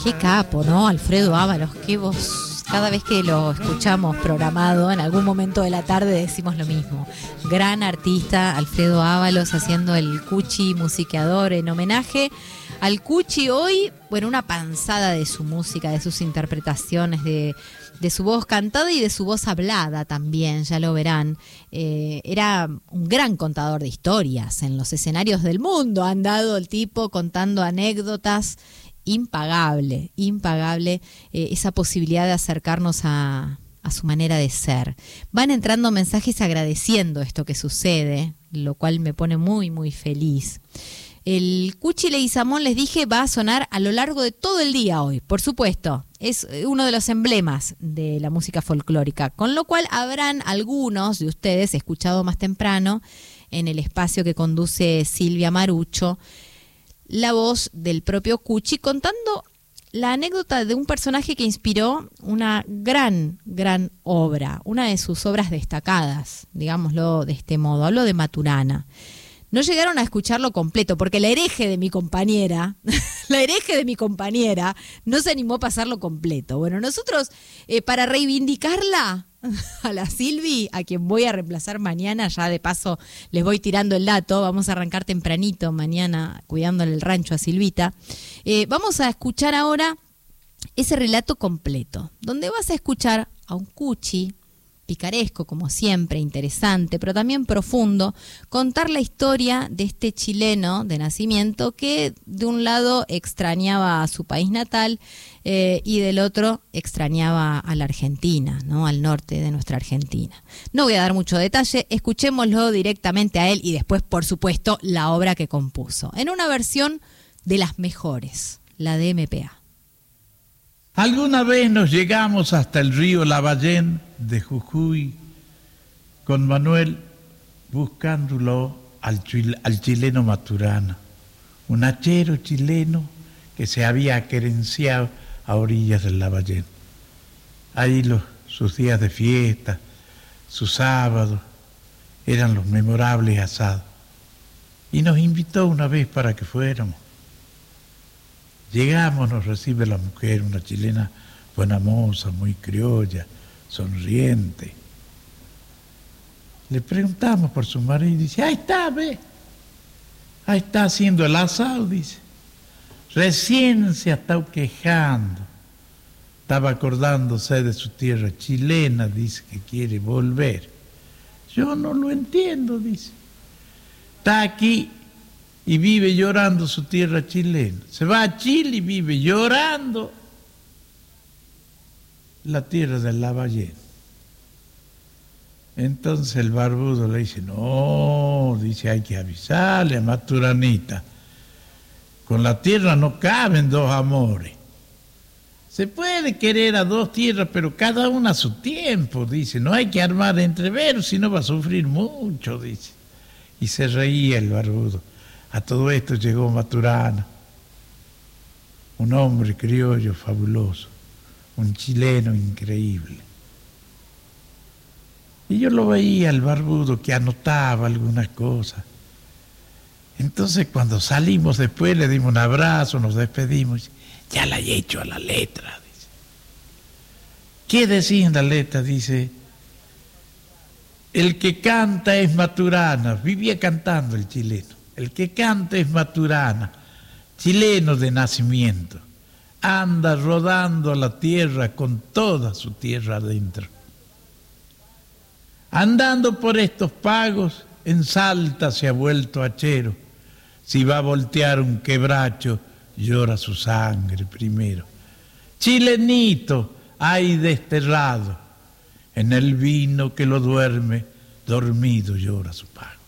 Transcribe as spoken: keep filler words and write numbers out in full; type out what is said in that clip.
Qué capo, ¿no? Alfredo Ábalos, qué voz. Cada vez que lo escuchamos programado, en algún momento de la tarde decimos lo mismo. Gran artista, Alfredo Ábalos, haciendo el Cuchi musiqueador en homenaje al Cuchi hoy. Bueno, una panzada de su música, de sus interpretaciones, de, de su voz cantada y de su voz hablada también, ya lo verán. Eh, era un gran contador de historias en los escenarios del mundo. Ha andado el tipo contando anécdotas. Impagable, impagable eh, esa posibilidad de acercarnos a, a su manera de ser. Van entrando mensajes agradeciendo esto que sucede, lo cual me pone muy, muy feliz. El Cuchi Leguizamón, les dije, va a sonar a lo largo de todo el día hoy, por supuesto. Es uno de los emblemas de la música folclórica, con lo cual habrán algunos de ustedes escuchado más temprano en el espacio que conduce Silvia Marucho, la voz del propio Cuchi contando la anécdota de un personaje que inspiró una gran, gran obra, una de sus obras destacadas, digámoslo de este modo. Hablo de Maturana. No llegaron a escucharlo completo porque la hereje de mi compañera, la hereje de mi compañera no se animó a pasarlo completo. Bueno, nosotros eh, para reivindicarla a la Silvi, a quien voy a reemplazar mañana, ya de paso les voy tirando el dato, vamos a arrancar tempranito mañana cuidándole el rancho a Silvita, eh, vamos a escuchar ahora ese relato completo, donde vas a escuchar a un Cuchi picaresco, como siempre, interesante, pero también profundo, contar la historia de este chileno de nacimiento que de un lado extrañaba a su país natal eh, y del otro extrañaba a la Argentina, ¿no? Al norte de nuestra Argentina. No voy a dar mucho detalle, escuchémoslo directamente a él y después, por supuesto, la obra que compuso, en una versión de las mejores, la de M P A. Alguna vez nos llegamos hasta el río Lavallén de Jujuy con Manuel buscándolo al, chil, al chileno Maturana, un hachero chileno que se había querenciado a orillas del Lavallén. Ahí los, sus días de fiesta, sus sábados, eran los memorables asados. Y nos invitó una vez para que fuéramos. Llegamos, nos recibe la mujer, una chilena buena moza, muy criolla, sonriente. Le preguntamos por su marido y dice, ahí está, ve, ahí está haciendo el asado, dice. Recién se ha estado quejando, estaba acordándose de su tierra chilena, dice que quiere volver. Yo no lo entiendo, dice. Está aquí y vive llorando su tierra chilena. Se va a Chile y vive llorando la tierra del Lavallén. Entonces el barbudo le dice, no, dice, hay que avisarle a Maturanita. Con la tierra no caben dos amores. Se puede querer a dos tierras, pero cada una a su tiempo, dice. No hay que armar entreveros, si no va a sufrir mucho, dice. Y se reía el barbudo. A todo esto llegó Maturana, un hombre criollo fabuloso, un chileno increíble. Y yo lo veía, el barbudo, que anotaba algunas cosas. Entonces cuando salimos después le dimos un abrazo, nos despedimos. Ya la he hecho a la letra, dice. ¿Qué decía en la letra? Dice, el que canta es Maturana. Vivía cantando el chileno. El que canta es Maturana, chileno de nacimiento. Anda rodando la tierra con toda su tierra adentro. Andando por estos pagos, en Salta se ha vuelto hachero. Si va a voltear un quebracho, llora su sangre primero. Chilenito hay desterrado, en el vino que lo duerme, dormido llora su pago.